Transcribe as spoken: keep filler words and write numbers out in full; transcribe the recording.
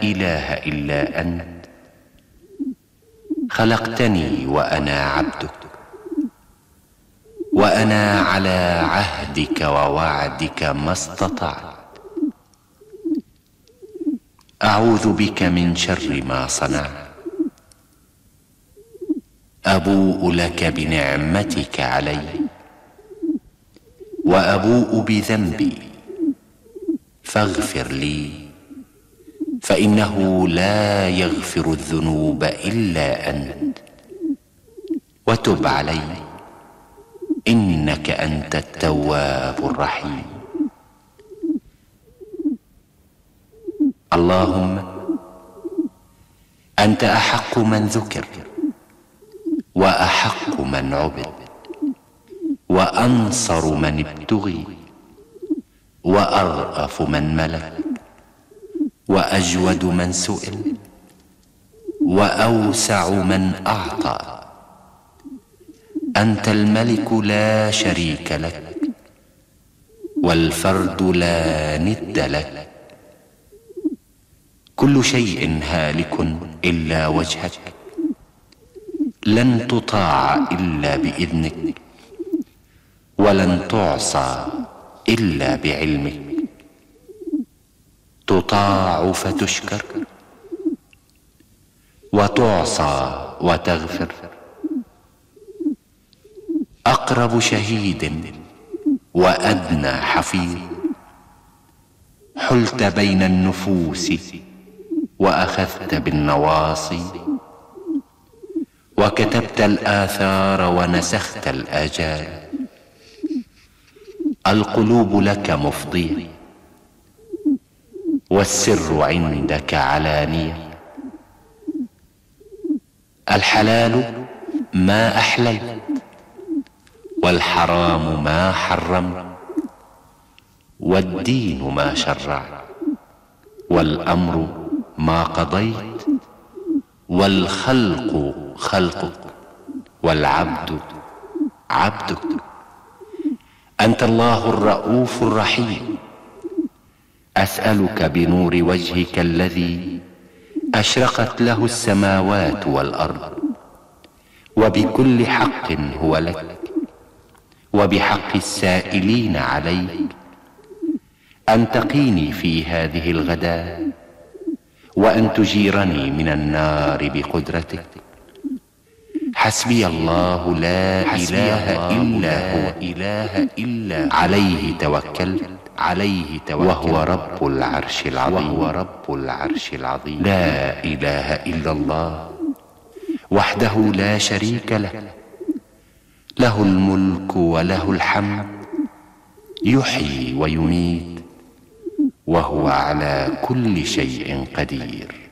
إله إلا أنت خلقتني وأنا عبدك، وأنا على عهدك ووعدك ما استطعت. أعوذ بك من شر ما صنعت، أبوء لك بنعمتك علي وأبوء بذنبي فاغفر لي، فإنه لا يغفر الذنوب إلا أنت، وتب علي إنك أنت التواب الرحيم. اللهم أنت أحق من ذكر وأحق من عبد وأنصر من ابتغي وأرأف من ملك وأجود من سئل وأوسع من أعطى. أنت الملك لا شريك لك، والفرد لا ند لك. كل شيء هالك إلا وجهك، لن تطاع إلا بإذنك، ولن تعصى إلا بعلمك. تطاع فتشكر، وتعصى وتغفر. أقرب شهيد وأدنى حفيظ، حلت بين النفوس وأخذت بالنواصي، وكتبت الآثار ونسخت الآجال. القلوب لك مفضية، والسر عندك علانية. الحلال ما أحللت، والحرام ما حرمت، والدين ما شرعت، والأمر ما قضيت، والخلق خلقك، والعبد عبدك. أنت الله الرؤوف الرحيم. أسألك بنور وجهك الذي أشرقت له السماوات والأرض، وبكل حق هو لك، وبحق السائلين عليك، أن تقيني في هذه الغداة، وأن تجيرني من النار بقدرتك. حسبي الله لا إله إلا هو، إله إلا عليه توكلت، عليه توكلت، وهو رب العرش العظيم، وهو رب العرش العظيم. لا إله إلا الله وحده لا شريك له، له الملك وله الحمد، يحيي ويميت، وهو على كل شيء قدير.